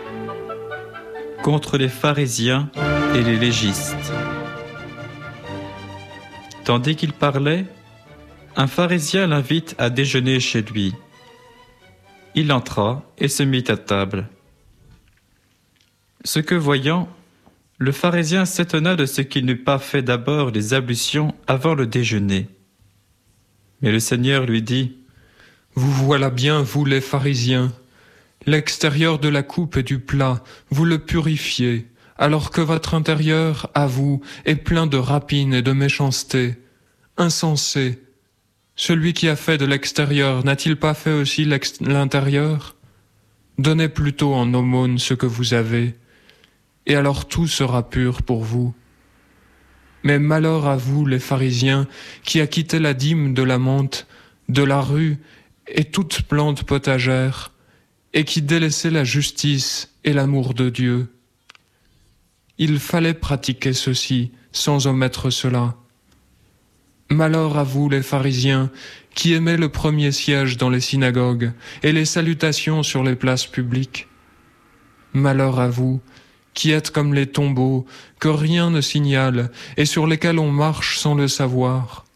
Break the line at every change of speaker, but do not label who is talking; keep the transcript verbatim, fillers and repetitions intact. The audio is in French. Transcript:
contre les pharisiens et les légistes. Tandis qu'il parlait, un pharisien l'invite à déjeuner chez lui. Il entra et se mit à table. Ce que voyant, le pharisien s'étonna de ce qu'il n'eût pas fait d'abord les ablutions avant le déjeuner. Mais le Seigneur lui dit :
« Vous voilà bien, vous les pharisiens. L'extérieur de la coupe et du plat, vous le purifiez, alors que votre intérieur, à vous, est plein de rapine et de méchanceté. Insensé. Celui qui a fait de l'extérieur n'a-t-il pas fait aussi l'intérieur ? Donnez plutôt en aumône ce que vous avez, et alors tout sera pur pour vous. Mais malheur à vous, les pharisiens, qui acquittez la dîme de la menthe, de la rue et toute plante potagère, et qui délaissez la justice et l'amour de Dieu. Il fallait pratiquer ceci sans omettre cela. Malheur à vous, les pharisiens, qui aimez le premier siège dans les synagogues et les salutations sur les places publiques. Malheur à vous, qui êtes comme les tombeaux que rien ne signale et sur lesquels on marche sans le savoir.